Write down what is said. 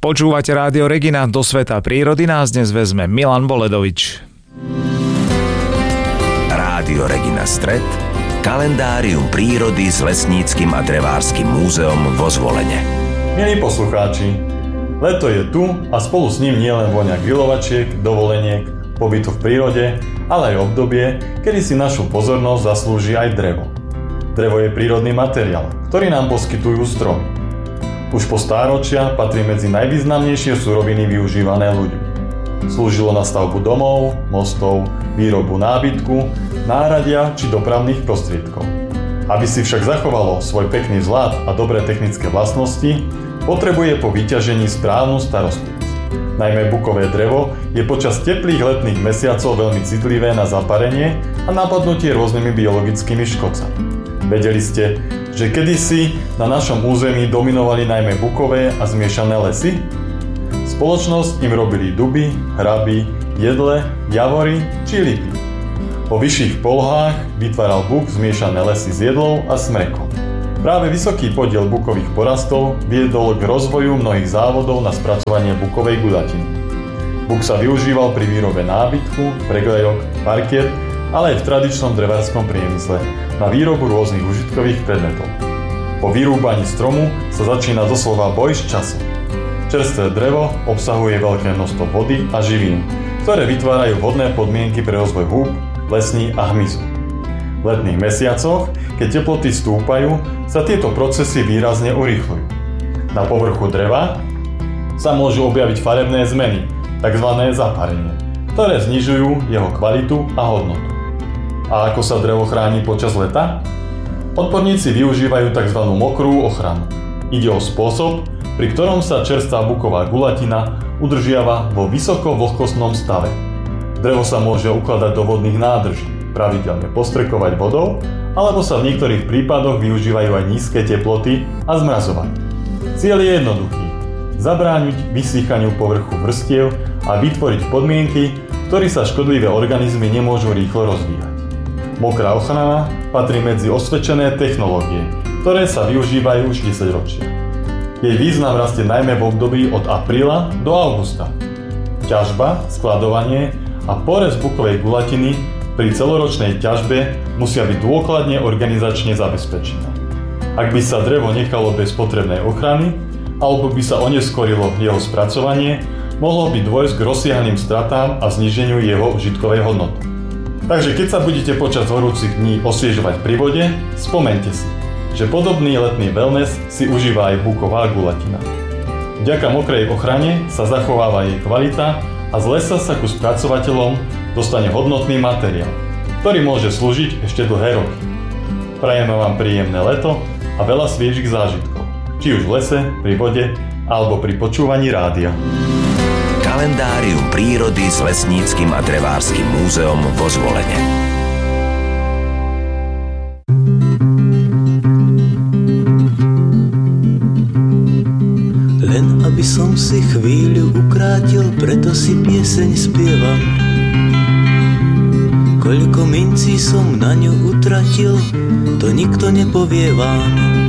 Počúvate Rádio Regina, do sveta prírody nás dnes vezme Milan Voledovič. Rádio Regina Stret, kalendárium prírody s Lesníckym a Drevárskym múzeom vo Zvolene. Milí poslucháči, leto je tu a spolu s ním nielen vôňa grilovačiek, dovoleniek, pobytu v prírode, ale aj obdobie, kedy si našu pozornosť zaslúži aj drevo. Drevo je prírodný materiál, ktorý nám poskytujú stromy. Už po stáročia patrí medzi najvýznamnejšie suroviny využívané ľuďmi. Slúžilo na stavbu domov, mostov, výrobu nábytku, náradia či dopravných prostriedkov. Aby si však zachovalo svoj pekný vzhľad a dobré technické vlastnosti, potrebuje po vyťažení správnu starostlivosť. Najmä bukové drevo je počas teplých letných mesiacov veľmi citlivé na zaparenie a napadnutie rôznymi biologickými škodcami. Vedeli ste, že kedysi na našom území dominovali najmä bukové a zmiešané lesy? Spoločnosť im robili duby, hraby, jedle, javory či lipy. Po vyšších polohách vytváral buk zmiešané lesy s jedlou a smrekom. Práve vysoký podiel bukových porastov viedol k rozvoju mnohých závodov na spracovanie bukovej guľatiny. Buk sa využíval pri výrobe nábytku, preglejok, parkiet, ale aj v tradičnom drevárskom priemysle na výrobu rôznych užitkových predmetov. Po vyrúbaní stromu sa začína doslova boj s časom. Čerstvé drevo obsahuje veľké množstvo vody a živín, ktoré vytvárajú vhodné podmienky pre rozvoj húb, lesní a hmyzu. V letných mesiacoch, keď teploty stúpajú, sa tieto procesy výrazne urýchľujú. Na povrchu dreva sa môžu objaviť farebné zmeny, tzv. Zaparenie, ktoré znižujú jeho kvalitu a hodnotu. A ako sa drevo chráni počas leta? Odborníci využívajú tzv. Mokrú ochranu. Ide o spôsob, pri ktorom sa čerstvá buková guľatina udržiava vo vysoko vlhkostnom stave. Drevo sa môže ukladať do vodných nádrží, pravidelne postrekovať vodou, alebo sa v niektorých prípadoch využívajú aj nízke teploty a zmrazovanie. Cieľ je jednoduchý: zabrániť vysýchaniu povrchu vrstiev a vytvoriť podmienky, v ktorých sa škodlivé organizmy nemôžu rýchlo rozvíjať. Mokrá ochrana patrí medzi osvedčené technológie, ktoré sa využívajú už 10 ročia. Jej význam rastie najmä v období od apríla do augusta. Ťažba, skladovanie a porez bukovej guľatiny pri celoročnej ťažbe musia byť dôkladne organizačne zabezpečené. Ak by sa drevo nechalo bez potrebnej ochrany, alebo by sa oneskorilo jeho spracovanie, mohlo by dôjsť k rozsiahlym stratám a zníženiu jeho užitkovej hodnoty. Takže keď sa budete počas horúcich dní osviežovať pri vode, spomente si, že podobný letný wellness si užíva aj buková guľatina. Vďaka mokrej ochrane sa zachováva jej kvalita a z lesa sa ku spracovateľom dostane hodnotný materiál, ktorý môže slúžiť ešte dlhé roky. Prajeme vám príjemné leto a veľa sviežých zážitkov, či už v lese, pri vode alebo pri počúvaní rádia. Kalendárium prírody s Lesníckym a Drevárskym múzeom vo Zvolene. Len aby som si chvíľu ukrátil, preto si pieseň spievam. Koľko mincí som na ňu utratil, to nikto nepovie vám.